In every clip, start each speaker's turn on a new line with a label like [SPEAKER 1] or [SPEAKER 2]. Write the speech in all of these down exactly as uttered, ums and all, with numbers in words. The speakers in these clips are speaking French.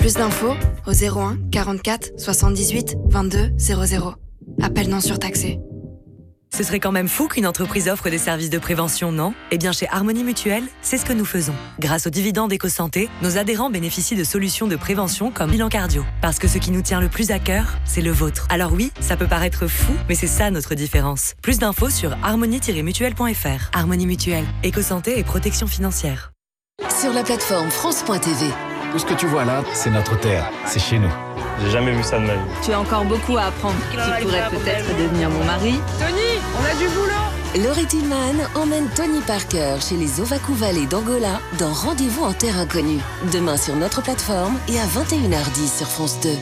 [SPEAKER 1] Plus d'infos au zéro un quarante-quatre soixante-dix-huit vingt-deux zéro zéro. Appel non surtaxé.
[SPEAKER 2] Ce serait quand même fou qu'une entreprise offre des services de prévention, non ? Eh bien, chez Harmonie Mutuelle, c'est ce que nous faisons. Grâce aux dividendes EcoSanté, nos adhérents bénéficient de solutions de prévention comme bilan cardio. Parce que ce qui nous tient le plus à cœur, c'est le vôtre. Alors oui, ça peut paraître fou, mais c'est ça notre différence. Plus d'infos sur harmonie tiret mutuelle point f r. Harmonie Mutuelle, EcoSanté et protection financière.
[SPEAKER 3] Sur la plateforme France point T V.
[SPEAKER 4] Tout ce que tu vois là, c'est notre terre, c'est chez nous.
[SPEAKER 5] J'ai jamais vu ça de ma vie.
[SPEAKER 6] Tu as encore beaucoup à apprendre. Tu pourrais peut-être devenir mon mari.
[SPEAKER 7] Tony, on a du boulot.
[SPEAKER 3] Laurie Tillman emmène Tony Parker chez les Ovaku Valley d'Angola dans Rendez-vous en terre inconnue. Demain sur notre plateforme et à vingt et une heures dix sur France deux.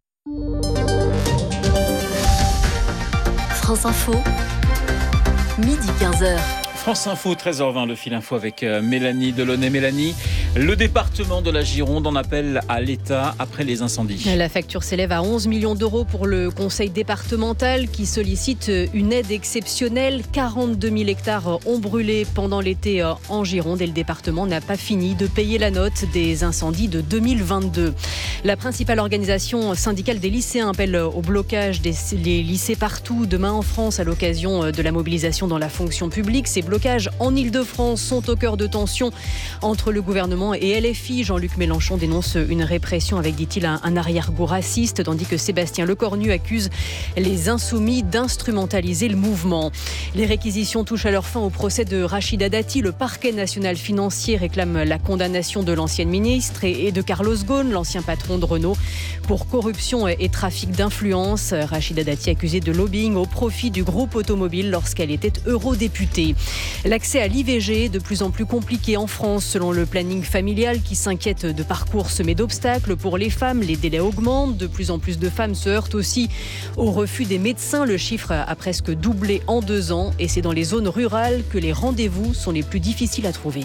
[SPEAKER 3] France Info, midi quinze heures.
[SPEAKER 8] France Info, treize heures vingt, le fil info avec Mélanie Delaunay. Mélanie, le département de la Gironde en appelle à l'État après les incendies.
[SPEAKER 9] La facture s'élève à onze millions d'euros pour le conseil départemental qui sollicite une aide exceptionnelle. quarante-deux mille hectares ont brûlé pendant l'été en Gironde et le département n'a pas fini de payer la note des incendies de deux mille vingt-deux. La principale organisation syndicale des lycéens appelle au blocage des les lycées partout demain en France à l'occasion de la mobilisation dans la fonction publique. Ces blocages en Ile-de-France sont au cœur de tensions entre le gouvernement et L F I. Jean-Luc Mélenchon dénonce une répression avec, dit-il, un, un arrière-goût raciste, tandis que Sébastien Lecornu accuse les insoumis d'instrumentaliser le mouvement. Les réquisitions touchent à leur fin au procès de Rachida Dati. Le parquet national financier réclame la condamnation de l'ancienne ministre et, et de Carlos Ghosn, l'ancien patron de Renault, pour corruption et, et trafic d'influence. Rachida Dati accusée de lobbying au profit du groupe automobile lorsqu'elle était eurodéputée. L'accès à l'I V G de plus en plus compliqué en France selon le planning familial qui s'inquiète de parcours semés d'obstacles pour les femmes. Les délais augmentent, de plus en plus de femmes se heurtent aussi au refus des médecins. Le chiffre a presque doublé en deux ans et c'est dans les zones rurales que les rendez-vous sont les plus difficiles à trouver.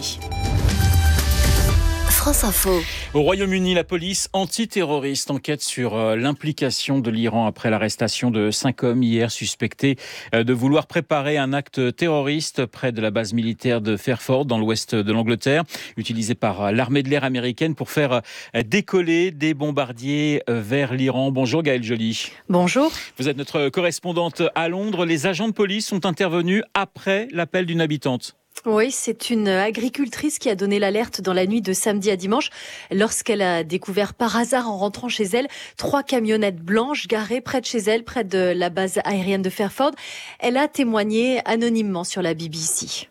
[SPEAKER 3] France Info.
[SPEAKER 8] Au Royaume-Uni, la police antiterroriste enquête sur euh, l'implication de l'Iran après l'arrestation de cinq hommes hier suspectés euh, de vouloir préparer un acte terroriste près de la base militaire de Fairford dans l'ouest de l'Angleterre, utilisée par euh, l'armée de l'air américaine pour faire euh, décoller des bombardiers euh, vers l'Iran. Bonjour Gaëlle Joly.
[SPEAKER 9] Bonjour.
[SPEAKER 8] Vous êtes notre correspondante à Londres. Les agents de police sont intervenus après l'appel d'une habitante.
[SPEAKER 9] Oui, c'est une agricultrice qui a donné l'alerte dans la nuit de samedi à dimanche lorsqu'elle a découvert par hasard en rentrant chez elle trois camionnettes blanches garées près de chez elle, près de la base aérienne de Fairford. Elle a témoigné anonymement sur la B B C.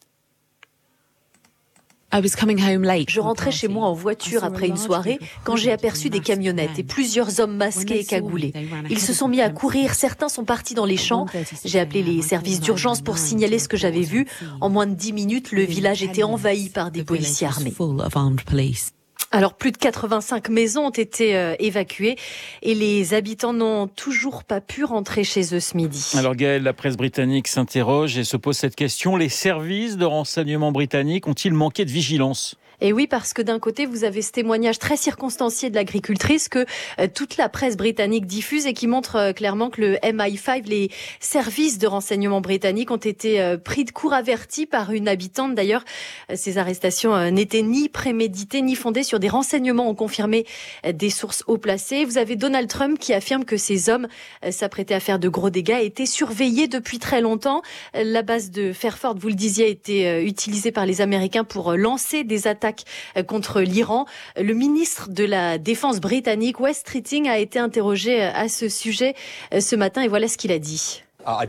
[SPEAKER 9] Je rentrais chez moi en voiture après une soirée quand j'ai aperçu des camionnettes et plusieurs hommes masqués et cagoulés. Ils se sont mis à courir, certains sont partis dans les champs. J'ai appelé les services d'urgence pour signaler ce que j'avais vu. En moins de dix minutes, le village était envahi par des policiers armés. Alors, plus de quatre-vingt-cinq maisons ont été euh, évacuées et les habitants n'ont toujours pas pu rentrer chez eux ce midi.
[SPEAKER 8] Alors Gaëlle, la presse britannique s'interroge et se pose cette question. Les services de renseignement britanniques ont-ils manqué de vigilance ?
[SPEAKER 9] Et oui, parce que d'un côté, vous avez ce témoignage très circonstancié de l'agricultrice que euh, toute la presse britannique diffuse et qui montre euh, clairement que le M I cinq, les services de renseignement britanniques, ont été euh, pris de court avertis par une habitante. D'ailleurs, euh, ces arrestations euh, n'étaient ni préméditées ni fondées sur des renseignements, ont confirmé euh, des sources haut placées. Vous avez Donald Trump qui affirme que ces hommes euh, s'apprêtaient à faire de gros dégâts et étaient surveillés depuis très longtemps. Euh, la base de Fairford, vous le disiez, a été euh, utilisée par les Américains pour euh, lancer des attaques contre l'Iran. Le ministre de la Défense britannique, Wes Streeting, a été interrogé à ce sujet ce matin et voilà ce qu'il a dit.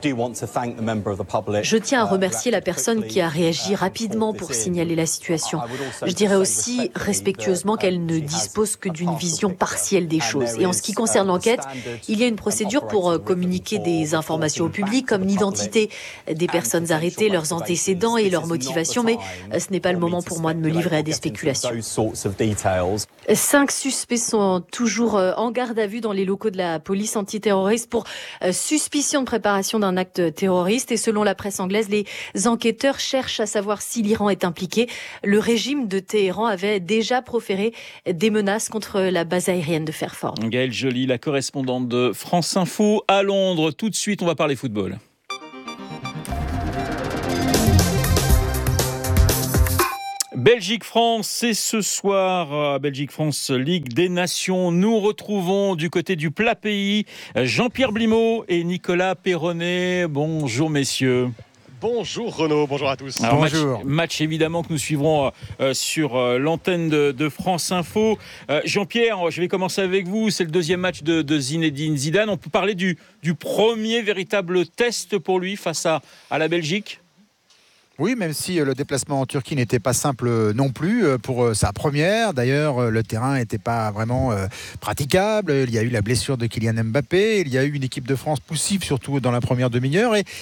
[SPEAKER 9] Je tiens à remercier la personne qui a réagi rapidement pour signaler la situation. Je dirais aussi respectueusement qu'elle ne dispose que d'une vision partielle des choses. Et en ce qui concerne l'enquête, il y a une procédure pour communiquer des informations au public, comme l'identité des personnes arrêtées, leurs antécédents et leurs motivations, mais ce n'est pas le moment pour moi de me livrer à des spéculations. Cinq suspects sont toujours en garde à vue dans les locaux de la police antiterroriste pour suspicion de préparation d'un acte terroriste et selon la presse anglaise, les enquêteurs cherchent à savoir si l'Iran est impliqué. Le régime de Téhéran avait déjà proféré des menaces contre la base aérienne de Fairford.
[SPEAKER 8] Gaëlle Joly, la correspondante de France Info à Londres. Tout de suite, on va parler football. Belgique-France, c'est ce soir, Belgique-France, Ligue des Nations. Nous retrouvons du côté du plat pays Jean-Pierre Blimaud et Nicolas Perronnet. Bonjour messieurs.
[SPEAKER 5] Bonjour Renaud, bonjour à tous.
[SPEAKER 8] Alors,
[SPEAKER 5] bonjour.
[SPEAKER 8] Match, match évidemment que nous suivrons euh, sur euh, l'antenne de, de France Info. Euh, Jean-Pierre, je vais commencer avec vous. C'est le deuxième match de, de Zinedine Zidane. On peut parler du, du premier véritable test pour lui face à, à la Belgique ?
[SPEAKER 10] Oui, même si le déplacement en Turquie n'était pas simple non plus pour sa première. D'ailleurs, le terrain n'était pas vraiment praticable. Il y a eu la blessure de Kylian Mbappé. Il y a eu une équipe de France poussive, surtout dans la première demi-heure. Et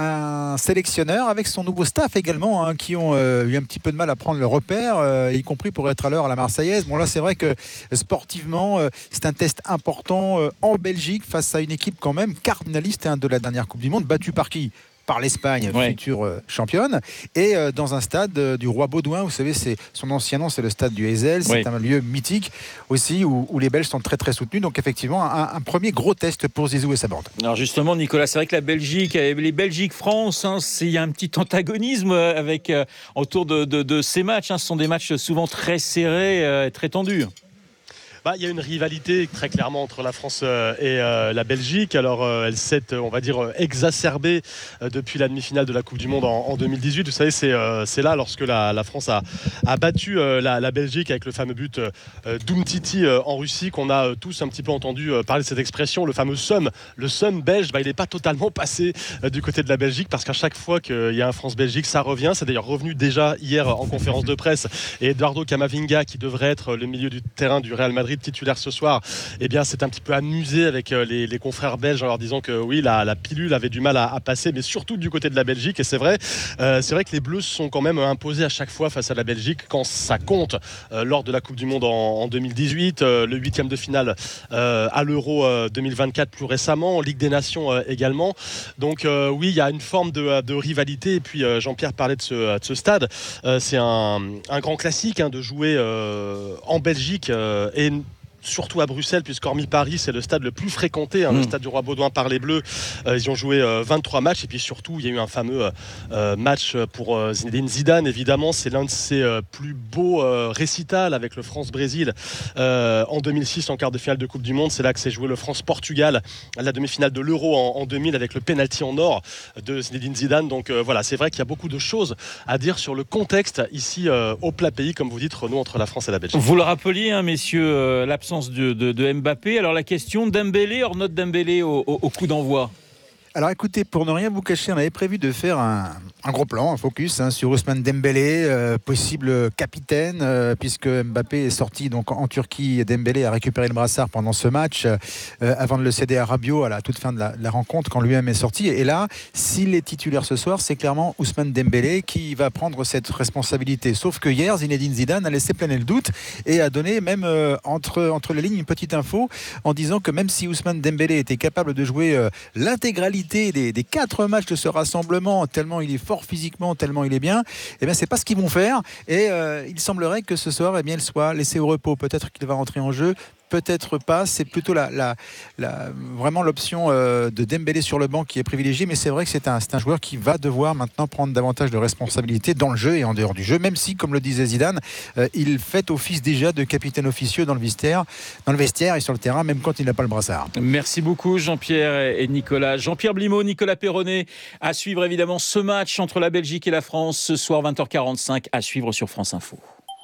[SPEAKER 10] un sélectionneur avec son nouveau staff également, hein, qui ont euh, eu un petit peu de mal à prendre le repère, euh, y compris pour être à l'heure à la Marseillaise. Bon, là, c'est vrai que sportivement, euh, c'est un test important euh, en Belgique face à une équipe quand même cardinaliste hein, de la dernière Coupe du Monde, battue par qui ? Par l'Espagne, ouais. future euh, championne, et euh, dans un stade euh, du Roi Baudouin. Vous savez, c'est, son ancien nom, c'est le stade du Heysel. C'est ouais. un lieu mythique aussi où, où les Belges sont très très soutenus. Donc effectivement, un, un premier gros test pour Zizou et sa bande.
[SPEAKER 8] Alors justement, Nicolas, c'est vrai que la Belgique, les Belgique-France, hein, il y a un petit antagonisme avec euh, autour de, de, de ces matchs. Hein. Ce sont des matchs souvent très serrés, euh, très tendus.
[SPEAKER 5] Bah, il y a une rivalité très clairement entre la France et euh, la Belgique. Alors euh, elle s'est, on va dire, exacerbée euh, depuis la demi-finale de la Coupe du Monde en, en deux mille dix-huit. Vous savez, c'est, euh, c'est là lorsque la, la France a, a battu euh, la, la Belgique avec le fameux but euh, d'Umtiti euh, en Russie, qu'on a euh, tous un petit peu entendu euh, parler de cette expression, le fameux somme, le somme belge. Bah, il n'est pas totalement passé euh, du côté de la Belgique, parce qu'à chaque fois qu'il y a un France-Belgique, ça revient. C'est d'ailleurs revenu déjà hier en conférence de presse. Et Eduardo Camavinga, qui devrait être le milieu du terrain du Real Madrid, titulaire ce soir, eh bien c'est un petit peu amusé avec les, les confrères belges en leur disant que oui, la, la pilule avait du mal à, à passer, mais surtout du côté de la Belgique. Et c'est vrai, euh, c'est vrai que les Bleus se sont quand même imposés à chaque fois face à la Belgique quand ça compte. Euh, lors de la Coupe du Monde en, en deux mille dix-huit, euh, le huitième de finale euh, à l'Euro euh, deux mille vingt-quatre plus récemment, en Ligue des Nations euh, également. Donc euh, oui, il y a une forme de, de rivalité. Et puis euh, Jean-Pierre parlait de ce, de ce stade. Euh, c'est un, un grand classique hein, de jouer euh, en Belgique euh, et surtout à Bruxelles, puisqu'hormis Paris, c'est le stade le plus fréquenté, hein, mmh. le stade du Roi Baudouin par les Bleus. Euh, ils ont joué euh, vingt-trois matchs, et puis surtout, il y a eu un fameux euh, match pour euh, Zinedine Zidane, évidemment. C'est l'un de ses euh, plus beaux euh, récitals avec le France-Brésil euh, en deux mille six, en quart de finale de Coupe du Monde. C'est là que s'est joué le France-Portugal, à la demi-finale de l'Euro en, en deux mille, avec le pénalty en or de Zinedine Zidane. Donc euh, voilà, c'est vrai qu'il y a beaucoup de choses à dire sur le contexte ici euh, au plat pays, comme vous dites, Renaud, entre la France et la Belgique.
[SPEAKER 8] Vous le rappeliez, hein, messieurs, euh, l'absence De, de, de Mbappé. Alors la question, Dembélé, hors note Dembélé au, au, au coup d'envoi.
[SPEAKER 10] Alors écoutez, pour ne rien vous cacher, on avait prévu de faire un, un gros plan, un focus hein, sur Ousmane Dembélé, euh, possible capitaine, euh, puisque Mbappé est sorti donc en Turquie. Dembélé a récupéré le brassard pendant ce match, euh, avant de le céder à Rabiot à la toute fin de la, de la rencontre, quand lui-même est sorti. Et là, s'il est titulaire ce soir, c'est clairement Ousmane Dembélé qui va prendre cette responsabilité. Sauf que hier, Zinedine Zidane a laissé planer le doute et a donné même euh, entre, entre les lignes une petite info en disant que même si Ousmane Dembélé était capable de jouer euh, l'intégralité Des, des quatre matchs de ce rassemblement, tellement il est fort physiquement, tellement il est bien, eh bien c'est pas ce qu'ils vont faire. Et euh, il semblerait que ce soir, eh bien, il soit laissé au repos. Peut-être qu'il va rentrer en jeu, peut-être pas. C'est plutôt la, la, la, vraiment l'option euh, de Dembélé sur le banc qui est privilégiée. Mais c'est vrai que c'est un, c'est un joueur qui va devoir maintenant prendre davantage de responsabilités dans le jeu et en dehors du jeu, même si, comme le disait Zidane, euh, il fait office déjà de capitaine officieux dans le vestiaire, dans le vestiaire et sur le terrain, même quand il n'a pas le brassard.
[SPEAKER 8] Merci beaucoup Jean-Pierre et Nicolas. Jean-Pierre Blimaud, Nicolas Perronnet, à suivre évidemment ce match entre la Belgique et la France ce soir vingt heures quarante-cinq, à suivre sur France Info.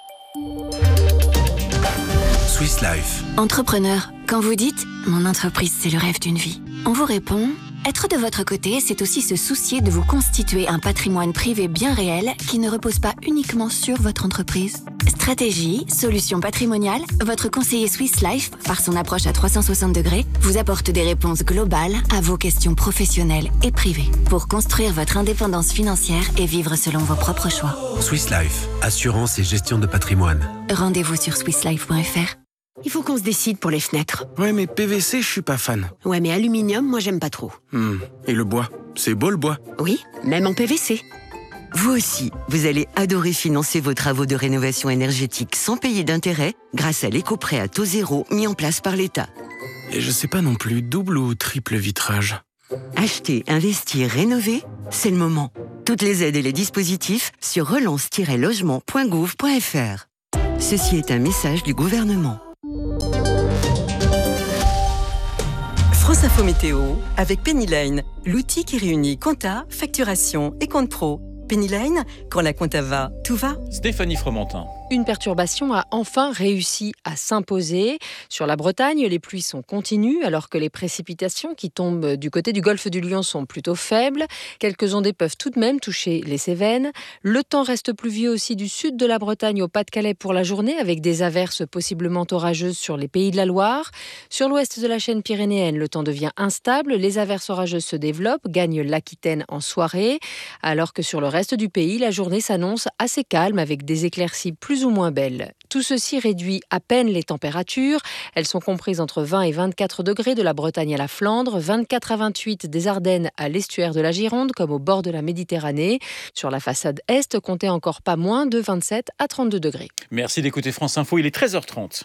[SPEAKER 11] Swiss Life.
[SPEAKER 1] Entrepreneur, quand vous dites « Mon entreprise, c'est le rêve d'une vie », on vous répond « Être de votre côté, c'est aussi se soucier de vous constituer un patrimoine privé bien réel qui ne repose pas uniquement sur votre entreprise. » Stratégie, solutions patrimoniales, votre conseiller Swiss Life, par son approche à trois cent soixante degrés, vous apporte des réponses globales à vos questions professionnelles et privées pour construire votre indépendance financière et vivre selon vos propres choix.
[SPEAKER 11] Swiss Life, assurance et gestion de patrimoine.
[SPEAKER 1] Rendez-vous sur swiss life point f r.
[SPEAKER 12] Il faut qu'on se décide pour les fenêtres.
[SPEAKER 13] Ouais, mais P V C, je suis pas fan.
[SPEAKER 12] Ouais, mais aluminium, moi, j'aime pas trop.
[SPEAKER 13] Hmm. Et le bois? C'est beau, le bois?
[SPEAKER 12] Oui, même en P V C.
[SPEAKER 14] Vous aussi, vous allez adorer financer vos travaux de rénovation énergétique sans payer d'intérêt grâce à l'éco-prêt à taux zéro mis en place par l'État.
[SPEAKER 13] Et je sais pas non plus, double ou triple vitrage?
[SPEAKER 14] Acheter, investir, rénover, c'est le moment. Toutes les aides et les dispositifs sur relance tiret logement point gouv point f r. Ceci est un message du gouvernement.
[SPEAKER 15] France Info Météo avec Pennyline, l'outil qui réunit compta, facturation et compte pro. Pennyline, quand la compta va, tout va.
[SPEAKER 8] Stéphanie Fromentin.
[SPEAKER 9] Une perturbation a enfin réussi à s'imposer. Sur la Bretagne, les pluies sont continues alors que les précipitations qui tombent du côté du golfe du Lion sont plutôt faibles. Quelques ondées peuvent tout de même toucher les Cévennes. Le temps reste pluvieux aussi du sud de la Bretagne au Pas-de-Calais pour la journée avec des averses possiblement orageuses sur les Pays de la Loire. Sur l'ouest de la chaîne pyrénéenne, le temps devient instable. Les averses orageuses se développent, gagnent l'Aquitaine en soirée. Alors que sur le reste du pays, la journée s'annonce assez calme avec des éclaircies plus ou moins belles. Tout ceci réduit à peine les températures. Elles sont comprises entre vingt et vingt-quatre degrés de la Bretagne à la Flandre, vingt-quatre à vingt-huit des Ardennes à l'estuaire de la Gironde comme au bord de la Méditerranée. Sur la façade est, comptez encore pas moins de vingt-sept à trente-deux degrés.
[SPEAKER 8] Merci d'écouter France Info, il est treize heures trente.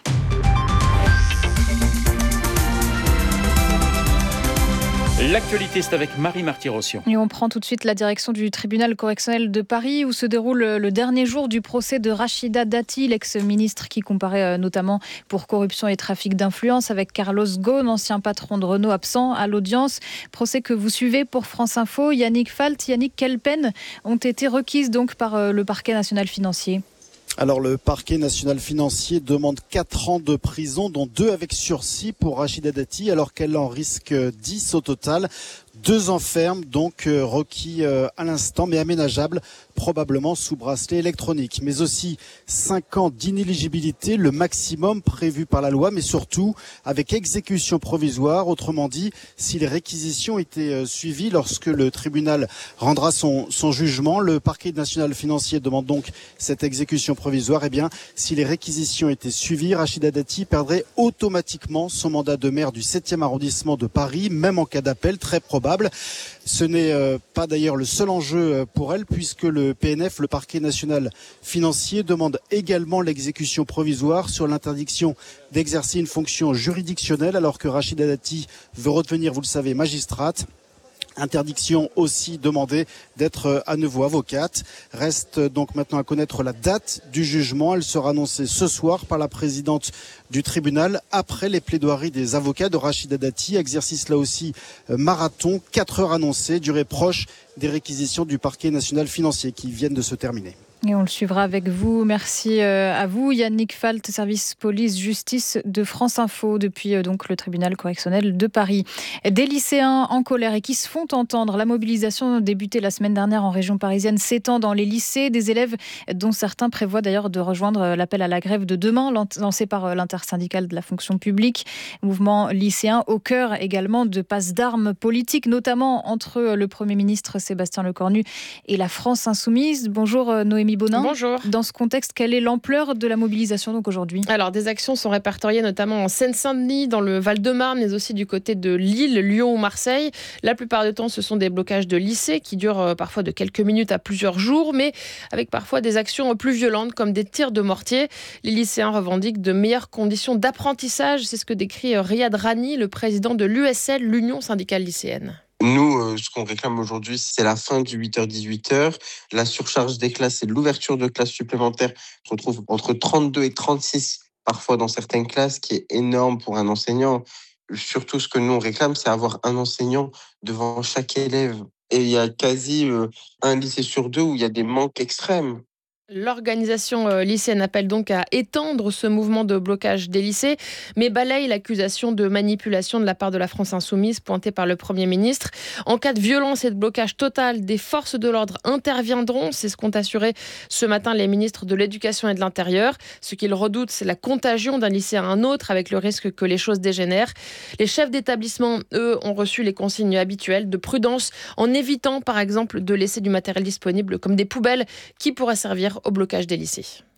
[SPEAKER 8] L'actualité, c'est avec Marie Marty-Rossian.
[SPEAKER 16] Et on prend tout de suite la direction du tribunal correctionnel de Paris où se déroule le dernier jour du procès de Rachida Dati, l'ex-ministre qui comparait notamment pour corruption et trafic d'influence avec Carlos Ghosn, ancien patron de Renault absent à l'audience. Procès que vous suivez pour France Info. Yannick Falt, Yannick, quelles peines ont été requises donc par le parquet national financier ?
[SPEAKER 17] Alors le parquet national financier demande quatre ans de prison, dont deux avec sursis pour Rachida Dati, alors qu'elle en risque dix au total. Deux ans ferme, donc euh, requis euh, à l'instant, mais aménageable, probablement sous bracelet électronique. Mais aussi cinq ans d'inéligibilité, le maximum prévu par la loi, mais surtout avec exécution provisoire. Autrement dit, si les réquisitions étaient euh, suivies lorsque le tribunal rendra son, son jugement, le parquet national financier demande donc cette exécution provisoire. Eh bien, si les réquisitions étaient suivies, Rachida Dati perdrait automatiquement son mandat de maire du septième arrondissement de Paris, même en cas d'appel, très probable. Ce n'est euh, pas d'ailleurs le seul enjeu pour elle, puisque le P N F, le parquet national financier, demande également l'exécution provisoire sur l'interdiction d'exercer une fonction juridictionnelle, alors que Rachida Dati veut redevenir, vous le savez, magistrate. Interdiction aussi demandée d'être à nouveau avocate. Reste donc maintenant à connaître la date du jugement. Elle sera annoncée ce soir par la présidente du tribunal après les plaidoiries des avocats de Rachida Dati. Exercice là aussi marathon, quatre heures annoncées, durée proche des réquisitions du parquet national financier qui viennent de se terminer.
[SPEAKER 16] Et on le suivra avec vous. Merci à vous, Yannick Falt, service police-justice de France Info, depuis donc le tribunal correctionnel de Paris. Des lycéens en colère et qui se font entendre. La mobilisation débutée la semaine dernière en région parisienne s'étend dans les lycées. Des élèves dont certains prévoient d'ailleurs de rejoindre l'appel à la grève de demain, lancé par l'intersyndicale de la fonction publique. Mouvement lycéen au cœur également de passes d'armes politiques, notamment entre le Premier ministre Sébastien Lecornu et la France insoumise. Bonjour Noémie Bonin.
[SPEAKER 18] Bonjour.
[SPEAKER 16] Dans ce contexte, quelle est l'ampleur de la mobilisation donc aujourd'hui ?
[SPEAKER 18] Alors, des actions sont répertoriées notamment en Seine-Saint-Denis, dans le Val-de-Marne, mais aussi du côté de Lille, Lyon ou Marseille. La plupart du temps, ce sont des blocages de lycées qui durent parfois de quelques minutes à plusieurs jours, mais avec parfois des actions plus violentes comme des tirs de mortier. Les lycéens revendiquent de meilleures conditions d'apprentissage. C'est ce que décrit Riyad Rani, le président de l'U S L, l'Union syndicale lycéenne.
[SPEAKER 19] Nous, euh, ce qu'on réclame aujourd'hui, c'est la fin du huit heures dix-huit heures, la surcharge des classes et l'ouverture de classes supplémentaires. On retrouve entre trente-deux et trente-six parfois dans certaines classes, qui est énorme pour un enseignant. Surtout, ce que nous, on réclame, c'est avoir un enseignant devant chaque élève. Et il y a quasi euh, un lycée sur deux où il y a des manques extrêmes.
[SPEAKER 18] L'organisation lycéenne appelle donc à étendre ce mouvement de blocage des lycées, mais balaye l'accusation de manipulation de la part de la France insoumise pointée par le Premier ministre. En cas de violence et de blocage total, des forces de l'ordre interviendront. C'est ce qu'ont assuré ce matin les ministres de l'Éducation et de l'Intérieur. Ce qu'ils redoutent, c'est la contagion d'un lycée à un autre, avec le risque que les choses dégénèrent. Les chefs d'établissement, eux, ont reçu les consignes habituelles de prudence, en évitant par exemple de laisser du matériel disponible comme des poubelles qui pourraient servir au blocage des lycées.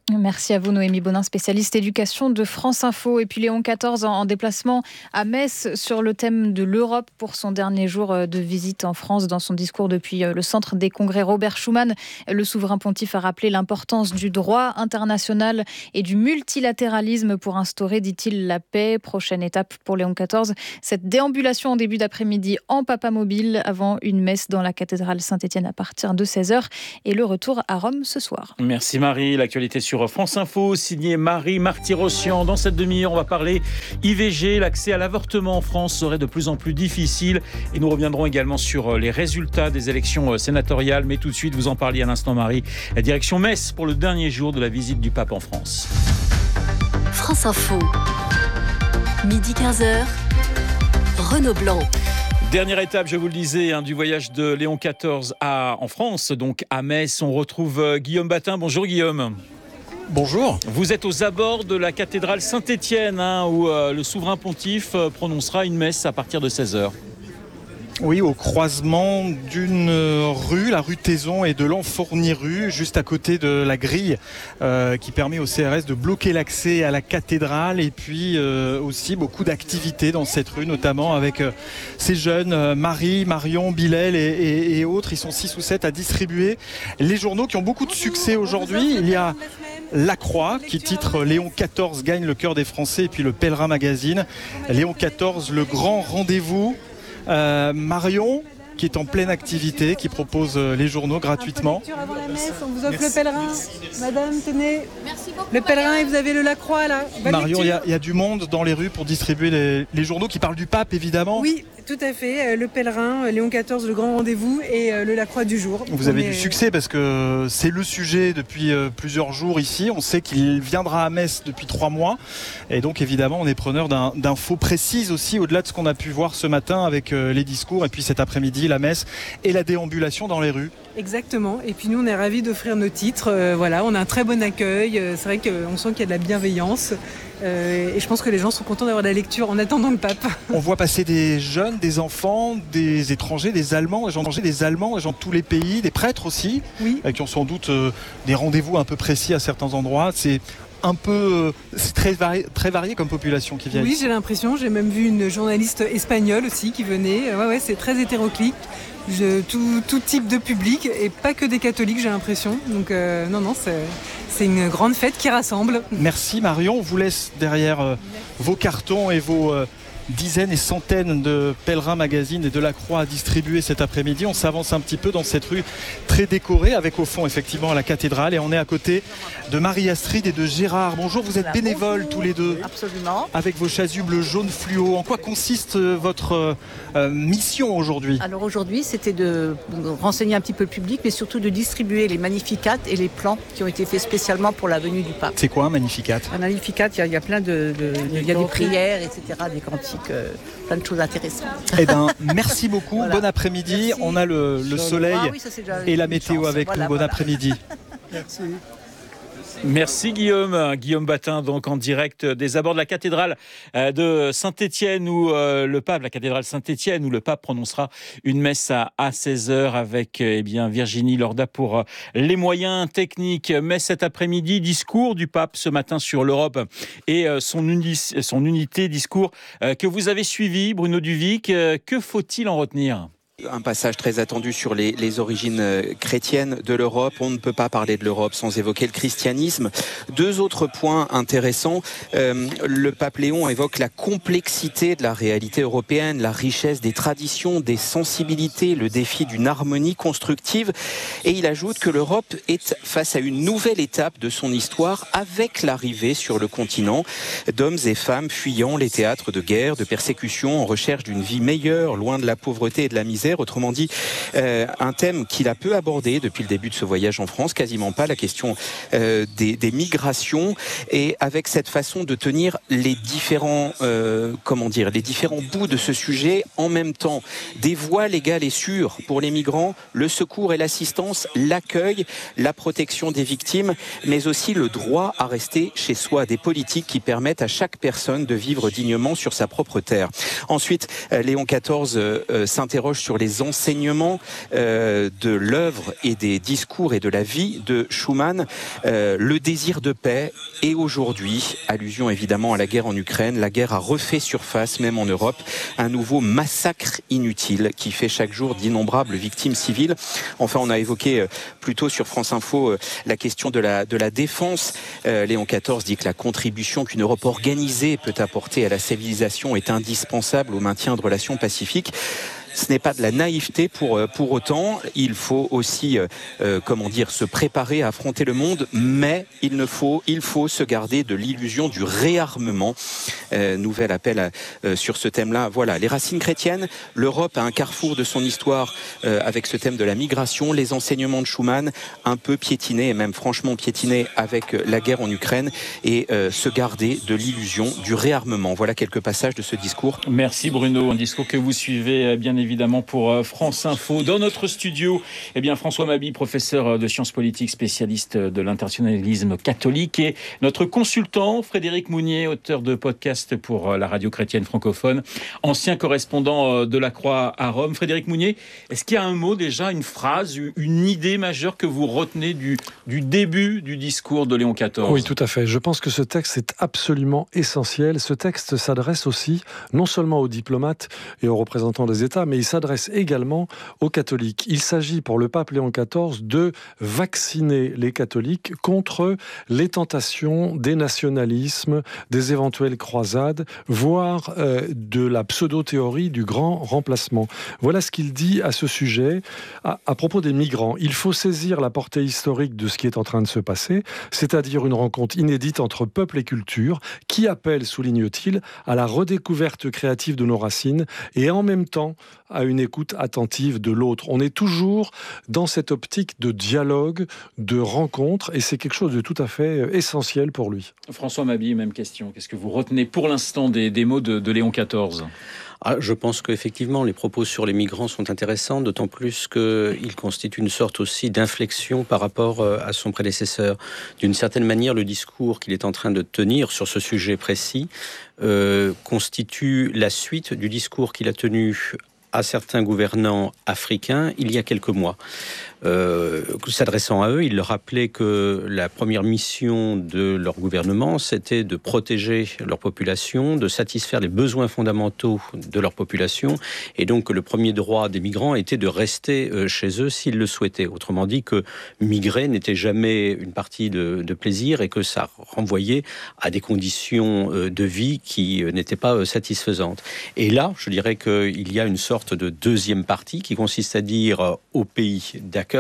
[SPEAKER 16] Merci à vous Noémie Bonin, spécialiste éducation de France Info. Et puis Léon quatorze en déplacement à Metz sur le thème de l'Europe pour son dernier jour de visite en France. Dans son discours depuis le centre des congrès Robert Schuman, le souverain pontife a rappelé l'importance du droit international et du multilatéralisme pour instaurer, dit-il, la paix. Prochaine étape pour Léon quatorze, cette déambulation en début d'après-midi en papamobile avant une messe dans la cathédrale Saint-Étienne à partir de seize heures et le retour à Rome ce soir.
[SPEAKER 8] Merci Marie. L'actualité sur France Info, signé Marie Marty-Rossian. Dans cette demi-heure, on va parler I V G. L'accès à l'avortement en France serait de plus en plus difficile. Et nous reviendrons également sur les résultats des élections sénatoriales. Mais tout de suite, vous en parliez à l'instant, Marie. La direction Metz pour le dernier jour de la visite du pape en France.
[SPEAKER 12] France Info. Midi quinze heures. Renaud Blanc.
[SPEAKER 8] Dernière étape, je vous le disais, hein, du voyage de Léon quatorze à, en France, donc à Metz. On retrouve euh, Guillaume Batin. Bonjour Guillaume.
[SPEAKER 20] Bonjour.
[SPEAKER 8] Vous êtes aux abords de la cathédrale Saint-Étienne, hein, où euh, le souverain pontife euh, prononcera une messe à partir de seize heures.
[SPEAKER 20] Oui, au croisement d'une rue, la rue Taison et de l'Enfourny rue, juste à côté de la grille euh, qui permet au C R S de bloquer l'accès à la cathédrale. Et puis euh, aussi beaucoup d'activités dans cette rue, notamment avec euh, ces jeunes, euh, Marie, Marion, Bilal et, et, et autres. Ils sont six ou sept à distribuer les journaux qui ont beaucoup de succès aujourd'hui. Il y a La Croix qui titre Léon quatorze gagne le cœur des Français, et puis le Pèlerin Magazine. Léon quatorze, le grand rendez-vous. Euh, Marion, qui est en pleine activité, qui propose les journaux gratuitement.
[SPEAKER 21] Avant la messe, on vous offre Merci. Le pèlerin. Madame, tenez. Merci beaucoup, le pèlerin et vous avez le Lacroix là. Bonne
[SPEAKER 20] Marion, il y, y a du monde dans les rues pour distribuer les, les journaux qui parlent du pape, évidemment.
[SPEAKER 21] Oui, tout à fait. Le pèlerin, Léon quatorze, le grand rendez-vous et le Lacroix du jour.
[SPEAKER 20] Vous avez est... du succès parce que c'est le sujet depuis plusieurs jours ici. On sait qu'il viendra à Metz depuis trois mois. Et donc, évidemment, on est preneur d'un, d'infos précises aussi, au-delà de ce qu'on a pu voir ce matin avec les discours et puis cet après-midi, la messe et la déambulation dans les rues.
[SPEAKER 21] Exactement. Et puis nous, on est ravis d'offrir nos titres. Euh, voilà, on a un très bon accueil. Euh, c'est vrai qu'on sent qu'il y a de la bienveillance. Euh, et je pense que les gens sont contents d'avoir de la lecture en attendant le pape.
[SPEAKER 20] On voit passer des jeunes, des enfants, des étrangers, des Allemands, des gens étrangers, des Allemands, des gens de tous les pays, des prêtres aussi,
[SPEAKER 21] oui.
[SPEAKER 20] euh, qui ont sans doute euh, des rendez-vous un peu précis à certains endroits. C'est un peu, c'est très varié, très varié comme population qui vient
[SPEAKER 21] Oui,
[SPEAKER 20] ici.
[SPEAKER 21] J'ai l'impression. J'ai même vu une journaliste espagnole aussi qui venait. Ouais, ouais, c'est très hétéroclite. Je, tout, tout type de public et pas que des catholiques, j'ai l'impression. Donc euh, non, non, c'est, c'est une grande fête qui rassemble.
[SPEAKER 20] Merci Marion. On vous laisse derrière euh, vos cartons et vos euh, dizaines et centaines de Pèlerin Magazine et de La Croix à distribuer cet après-midi. On s'avance un petit peu dans cette rue très décorée avec au fond effectivement la cathédrale, et on est à côté de Marie-Astrid et de Gérard. Bonjour, vous êtes voilà, bénévoles bonjour. Tous les deux.
[SPEAKER 22] Absolument.
[SPEAKER 20] Avec vos chasubles jaunes fluo. En quoi consiste votre euh, mission aujourd'hui ?
[SPEAKER 22] Alors aujourd'hui, c'était de renseigner un petit peu le public, mais surtout de distribuer les Magnificat et les plans qui ont été faits spécialement pour la venue du pape.
[SPEAKER 20] C'est quoi un Magnificat ?
[SPEAKER 22] Un Magnificat, il y, y a plein de, de, de il y a des prières, et cetera, des cantiques. Euh, plein de choses intéressantes.
[SPEAKER 20] Eh ben, merci beaucoup. Voilà. Bon après-midi. Merci. On a le, le soleil
[SPEAKER 22] ah, oui, ça,
[SPEAKER 20] et la météo chance. Avec voilà, nous. Bon voilà. Après-midi.
[SPEAKER 21] Merci.
[SPEAKER 8] Merci Guillaume. Guillaume Batin, donc en direct des abords de la cathédrale de Saint-Étienne, où euh, le pape, la cathédrale Saint-Étienne, où le pape prononcera une messe à, à seize heures avec eh bien, Virginie Lorda pour les moyens techniques. Messe cet après-midi, discours du pape ce matin sur l'Europe et euh, son, uni- son unité, discours euh, que vous avez suivi, Bruno Duvic. Euh, que faut-il en retenir ?
[SPEAKER 23] Un passage très attendu sur les, les origines chrétiennes de l'Europe. On ne peut pas parler de l'Europe sans évoquer le christianisme. Deux autres points intéressants. Euh, le pape Léon évoque la complexité de la réalité européenne, la richesse des traditions, des sensibilités, le défi d'une harmonie constructive. Et il ajoute que l'Europe est face à une nouvelle étape de son histoire, avec l'arrivée sur le continent d'hommes et femmes fuyant les théâtres de guerre, de persécution, en recherche d'une vie meilleure, loin de la pauvreté et de la misère. Autrement dit, euh, un thème qu'il a peu abordé depuis le début de ce voyage en France, quasiment pas, la question euh, des, des migrations, et avec cette façon de tenir les différents, euh, comment dire, les différents bouts de ce sujet en même temps. Des voies légales et sûres pour les migrants, le secours et l'assistance, l'accueil, la protection des victimes, mais aussi le droit à rester chez soi, des politiques qui permettent à chaque personne de vivre dignement sur sa propre terre. Ensuite, Léon quatorze euh, s'interroge sur les enseignements euh, de l'œuvre et des discours et de la vie de Schuman. Euh, le désir de paix est aujourd'hui, allusion évidemment à la guerre en Ukraine, la guerre a refait surface, même en Europe, un nouveau massacre inutile qui fait chaque jour d'innombrables victimes civiles. Enfin, on a évoqué euh, plus tôt sur France Info euh, la question de la, de la défense. Euh, Léon quatorze dit que la contribution qu'une Europe organisée peut apporter à la civilisation est indispensable au maintien de relations pacifiques. Ce n'est pas de la naïveté pour, pour autant. Il faut aussi, euh, comment dire, se préparer à affronter le monde, mais il ne faut, il faut se garder de l'illusion du réarmement. Euh, nouvel appel à, euh, sur ce thème-là. Voilà, les racines chrétiennes. L'Europe a un carrefour de son histoire euh, avec ce thème de la migration. Les enseignements de Schuman, un peu piétinés, et même franchement piétinés avec la guerre en Ukraine, et euh, se garder de l'illusion du réarmement. Voilà quelques passages de ce discours.
[SPEAKER 8] Merci Bruno, un discours que vous suivez bien évidemment pour France Info. Dans notre studio, eh bien François Mabille, professeur de sciences politiques, spécialiste de l'internationalisme catholique, et notre consultant Frédéric Mounier, auteur de podcast pour la radio chrétienne francophone, ancien correspondant de la Croix à Rome. Frédéric Mounier, est-ce qu'il y a un mot déjà, une phrase, une idée majeure que vous retenez du, du début du discours de Léon quatorze ?
[SPEAKER 2] Oui, tout à fait. Je pense que ce texte est absolument essentiel. Ce texte s'adresse aussi non seulement aux diplomates et aux représentants des États, mais il s'adresse également aux catholiques. Il s'agit pour le pape Léon quatorze de vacciner les catholiques contre les tentations des nationalismes, des éventuelles croisades, voire euh, de la pseudo-théorie du grand remplacement. Voilà ce qu'il dit à ce sujet à, à propos des migrants. Il faut saisir la portée historique de ce qui est en train de se passer, c'est-à-dire une rencontre inédite entre peuple et culture qui appelle, souligne-t-il, à la redécouverte créative de nos racines et en même temps à une écoute attentive de l'autre. On est toujours dans cette optique de dialogue, de rencontre, et c'est quelque chose de tout à fait essentiel pour lui.
[SPEAKER 8] François Mabille, même question. Qu'est-ce que vous retenez pour l'instant des, des mots de, de Léon quatorze ?
[SPEAKER 4] Ah, je pense qu'effectivement, les propos sur les migrants sont intéressants, d'autant plus qu'ils constituent une sorte aussi d'inflexion par rapport à son prédécesseur. D'une certaine manière, le discours qu'il est en train de tenir sur ce sujet précis euh, constitue la suite du discours qu'il a tenu à certains gouvernants africains il y a quelques mois. Euh, s'adressant à eux, il leur rappelait que la première mission de leur gouvernement, c'était de protéger leur population, de satisfaire les besoins fondamentaux de leur population, et donc que le premier droit des migrants était de rester chez eux s'ils le souhaitaient. Autrement dit, que migrer n'était jamais une partie de, de plaisir, et que ça renvoyait à des conditions de vie qui n'étaient pas satisfaisantes. Et là, je dirais qu'il y a une sorte de deuxième partie qui consiste à dire aux pays d'accueil: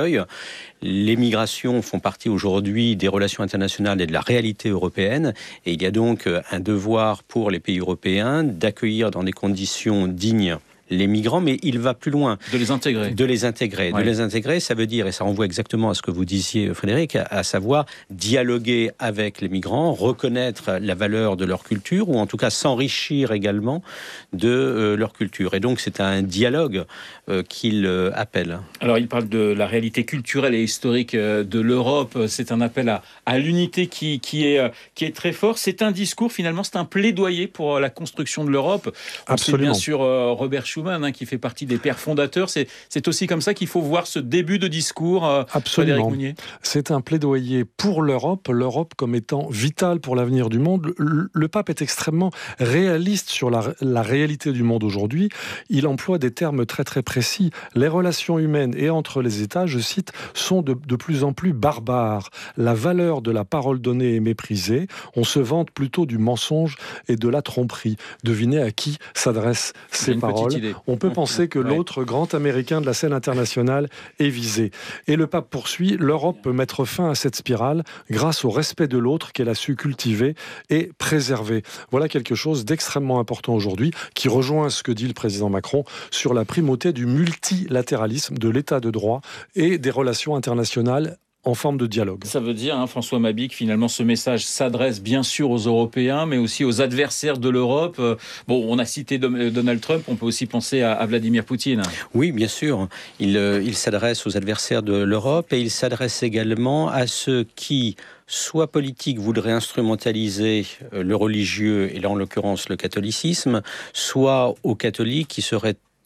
[SPEAKER 4] les migrations font partie aujourd'hui des relations internationales et de la réalité européenne, et il y a donc un devoir pour les pays européens d'accueillir dans des conditions dignes les migrants, mais il va plus loin.
[SPEAKER 8] De les intégrer.
[SPEAKER 4] De les intégrer. Ouais. De les intégrer, ça veut dire, et ça renvoie exactement à ce que vous disiez, Frédéric, à, à savoir dialoguer avec les migrants, reconnaître la valeur de leur culture, ou en tout cas s'enrichir également de euh, leur culture. Et donc c'est un dialogue euh, qu'il euh, appelle.
[SPEAKER 8] Alors il parle de la réalité culturelle et historique euh, de l'Europe. C'est un appel à, à l'unité qui, qui, est, euh, qui est très fort. C'est un discours, finalement, c'est un plaidoyer pour euh, la construction de l'Europe. On Absolument. Sait bien sûr euh, Robert Schuman, Hein, qui fait partie des pères fondateurs. C'est, c'est aussi comme ça qu'il faut voir ce début de discours, euh, Frédéric Mounier.
[SPEAKER 2] C'est un plaidoyer pour l'Europe, l'Europe comme étant vitale pour l'avenir du monde. Le, le pape est extrêmement réaliste sur la, la réalité du monde aujourd'hui. Il emploie des termes très très précis. Les relations humaines et entre les États, je cite, sont de, de plus en plus barbares. La valeur de la parole donnée est méprisée. On se vante plutôt du mensonge et de la tromperie. Devinez à qui s'adressent ces paroles. On peut penser que l'autre grand américain de la scène internationale est visé. Et le pape poursuit: l'Europe peut mettre fin à cette spirale grâce au respect de l'autre qu'elle a su cultiver et préserver. Voilà quelque chose d'extrêmement important aujourd'hui, qui rejoint ce que dit le président Macron sur la primauté du multilatéralisme, de l'état de droit et des relations internationales en forme de dialogue.
[SPEAKER 8] Ça veut dire, hein, François Mabille, que finalement ce message s'adresse bien sûr aux Européens, mais aussi aux adversaires de l'Europe. Euh, bon, on a cité Donald Trump, on peut aussi penser à, à Vladimir Poutine.
[SPEAKER 4] Oui, bien sûr. Il, euh, il s'adresse aux adversaires de l'Europe, et il s'adresse également à ceux qui, soit politiques, voudraient instrumentaliser le religieux, et là en l'occurrence le catholicisme, soit aux catholiques qui seraient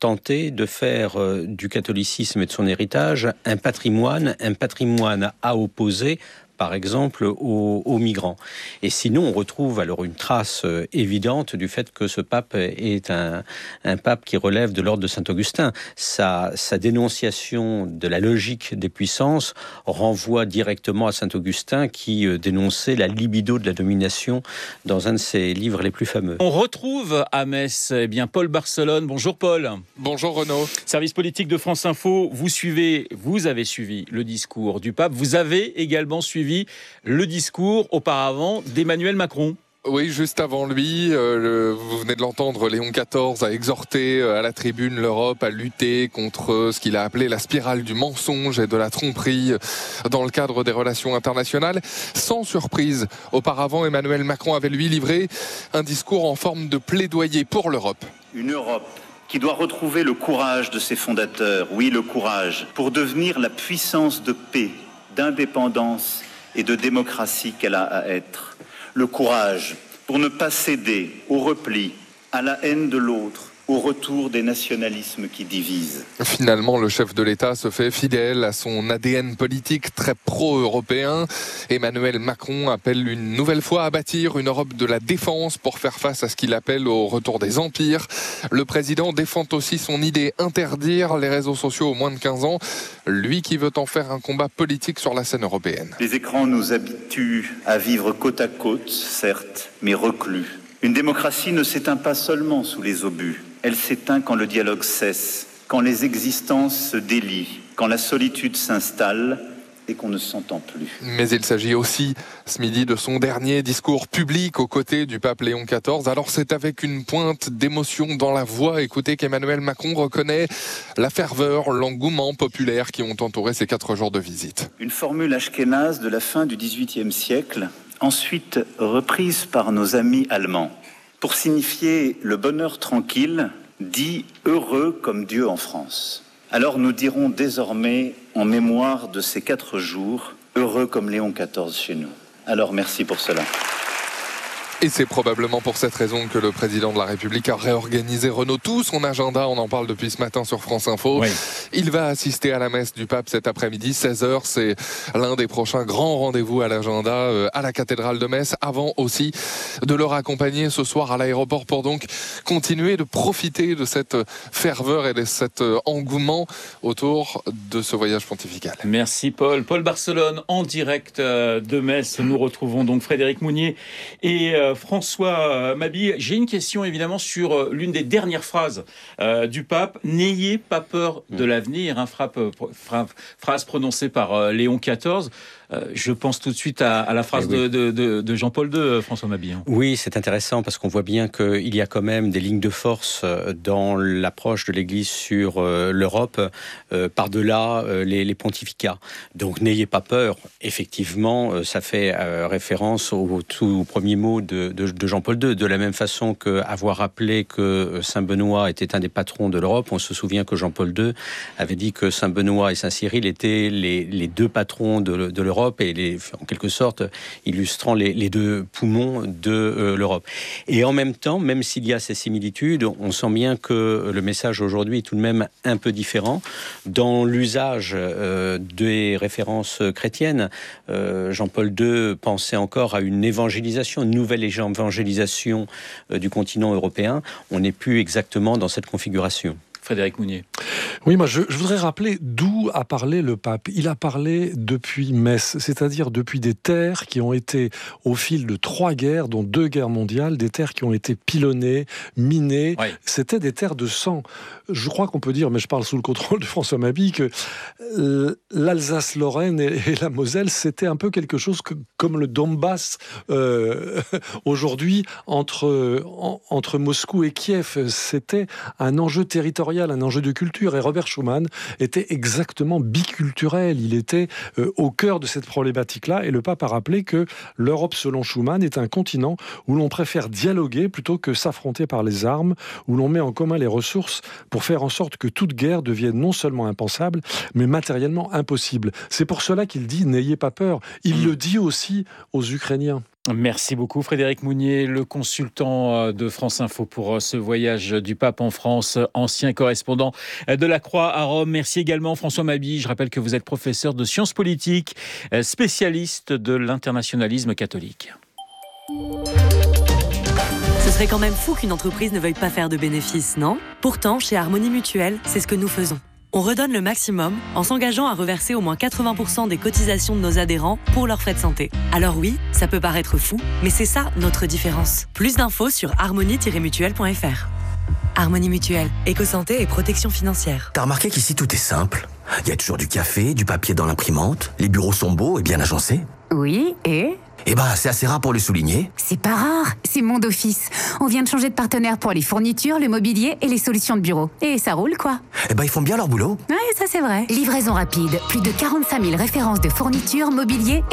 [SPEAKER 4] tenté de faire euh, du catholicisme et de son héritage un patrimoine, un patrimoine à opposer, par exemple, aux, aux migrants. Et sinon, on retrouve alors une trace euh, évidente du fait que ce pape est un, un pape qui relève de l'ordre de Saint-Augustin. Sa, sa dénonciation de la logique des puissances renvoie directement à Saint-Augustin qui euh, dénonçait la libido de la domination dans un de ses livres les plus fameux.
[SPEAKER 8] On retrouve à Metz eh bien, Paul Barcelone. Bonjour Paul.
[SPEAKER 3] Bonjour Renaud.
[SPEAKER 8] Service politique de France Info, vous suivez, vous avez suivi le discours du pape. Vous avez également suivi le discours auparavant d'Emmanuel Macron.
[SPEAKER 3] Oui, juste avant lui, euh, le, vous venez de l'entendre, Léon quatorze a exhorté euh, à la tribune l'Europe à lutter contre euh, ce qu'il a appelé la spirale du mensonge et de la tromperie euh, dans le cadre des relations internationales. Sans surprise, auparavant, Emmanuel Macron avait lui livré un discours en forme de plaidoyer pour l'Europe.
[SPEAKER 6] Une Europe qui doit retrouver le courage de ses fondateurs, oui, le courage, pour devenir la puissance de paix, d'indépendance et de démocratie qu'elle a à être. Le courage pour ne pas céder au repli, à la haine de l'autre, au retour des nationalismes qui divisent.
[SPEAKER 3] Finalement, le chef de l'État se fait fidèle à son A D N politique très pro-européen. Emmanuel Macron appelle une nouvelle fois à bâtir une Europe de la défense pour faire face à ce qu'il appelle au retour des empires. Le président défend aussi son idée interdire les réseaux sociaux aux moins de quinze ans, lui qui veut en faire un combat politique sur la scène européenne.
[SPEAKER 6] Les écrans nous habituent à vivre côte à côte, certes, mais reclus. Une démocratie ne s'éteint pas seulement sous les obus. Elle s'éteint quand le dialogue cesse, quand les existences se délient, quand la solitude s'installe et qu'on ne s'entend plus.
[SPEAKER 3] Mais il s'agit aussi, ce midi, de son dernier discours public aux côtés du pape Léon quatorze. Alors c'est avec une pointe d'émotion dans la voix, écoutez, qu'Emmanuel Macron reconnaît la ferveur, l'engouement populaire qui ont entouré ces quatre jours de visite.
[SPEAKER 6] Une formule ashkénaze de la fin du dix-huitième siècle, ensuite reprise par nos amis allemands, pour signifier le bonheur tranquille, dit heureux comme Dieu en France. Alors nous dirons désormais, en mémoire de ces quatre jours, heureux comme Léon quatorze chez nous. Alors merci pour cela.
[SPEAKER 3] Et c'est probablement pour cette raison que le président de la République a réorganisé, Renaud, tout son agenda. On en parle depuis ce matin sur France Info. Oui. Il va assister à la messe du pape cet après-midi, seize heures. C'est l'un des prochains grands rendez-vous à l'agenda euh, à la cathédrale de Metz. Avant aussi de le raccompagner ce soir à l'aéroport pour donc continuer de profiter de cette ferveur et de cet engouement autour de ce voyage pontifical.
[SPEAKER 8] Merci Paul. Paul Barcelone en direct de Metz. Nous retrouvons donc Frédéric Mounier et euh, François Mabille. J'ai une question évidemment sur l'une des dernières phrases euh, du pape. N'ayez pas peur de l'avenir, hein, frappe, frappe, phrase prononcée par euh, Léon quatorze. Euh, je pense tout de suite à, à la phrase oui. de, de, de Jean-Paul deux, François Mabille.
[SPEAKER 4] Oui, c'est intéressant parce qu'on voit bien qu'il y a quand même des lignes de force dans l'approche de l'Église sur euh, l'Europe, euh, par-delà euh, les, les pontificats. Donc n'ayez pas peur. Effectivement, euh, ça fait euh, référence au tout premier mot de, de, de Jean-Paul deux. De la même façon qu'avoir rappelé que Saint Benoît était un des patrons de l'Europe, on se souvient que Jean-Paul deux avait dit que Saint Benoît et Saint Cyril étaient les, les deux patrons de, de l'Europe et les, en quelque sorte illustrant les, les deux poumons de euh, l'Europe. Et en même temps, même s'il y a ces similitudes, on sent bien que le message aujourd'hui est tout de même un peu différent. Dans l'usage euh, des références chrétiennes, euh, Jean-Paul deux pensait encore à une évangélisation, une nouvelle évangélisation euh, du continent européen. On n'est plus exactement dans cette configuration.
[SPEAKER 8] Frédéric Mounier.
[SPEAKER 2] Oui, moi je, je voudrais rappeler d'où a parlé le pape. Il a parlé depuis Metz, c'est-à-dire depuis des terres qui ont été, au fil de trois guerres, dont deux guerres mondiales, des terres qui ont été pilonnées, minées. Oui. C'était des terres de sang. Je crois qu'on peut dire, mais je parle sous le contrôle de François Mabille, que l'Alsace-Lorraine et, et la Moselle, c'était un peu quelque chose que, comme le Donbass euh, aujourd'hui entre, en, entre Moscou et Kiev. C'était un enjeu territorial, un enjeu de culture. Et Robert Schuman était exactement biculturel. Il était euh, au cœur de cette problématique-là. Et le pape a rappelé que l'Europe, selon Schuman, est un continent où l'on préfère dialoguer plutôt que s'affronter par les armes, où l'on met en commun les ressources pour faire en sorte que toute guerre devienne non seulement impensable, mais matériellement impossible. C'est pour cela qu'il dit « n'ayez pas peur ». Il mmh. le dit aussi aux Ukrainiens.
[SPEAKER 8] Merci beaucoup Frédéric Mounier, le consultant de France Info pour ce voyage du pape en France, ancien correspondant de la Croix à Rome. Merci également François Mabille. Je rappelle que vous êtes professeur de sciences politiques, spécialiste de l'internationalisme catholique.
[SPEAKER 5] Ce serait quand même fou qu'une entreprise ne veuille pas faire de bénéfices, non ? Pourtant, chez Harmonie Mutuelle, c'est ce que nous faisons. On redonne le maximum en s'engageant à reverser au moins quatre-vingts pour cent des cotisations de nos adhérents pour leurs frais de santé. Alors oui, ça peut paraître fou, mais c'est ça notre différence. Plus d'infos sur harmonie tiret mutuelle point f r. Harmonie Mutuelle, éco-santé et protection financière.
[SPEAKER 7] T'as remarqué qu'ici tout est simple ? Il y a toujours du café, du papier dans l'imprimante, les bureaux sont beaux et bien agencés.
[SPEAKER 10] Oui, et ?
[SPEAKER 7] Eh ben, c'est assez rare pour le souligner.
[SPEAKER 10] C'est pas rare, c'est Monde Office. On vient de changer de partenaire pour les fournitures, le mobilier et les solutions de bureau. Et ça roule, quoi.
[SPEAKER 7] Eh ben, ils font bien leur boulot.
[SPEAKER 10] Ouais, ça c'est vrai. Livraison rapide, plus de quarante-cinq mille références de fournitures, mobilier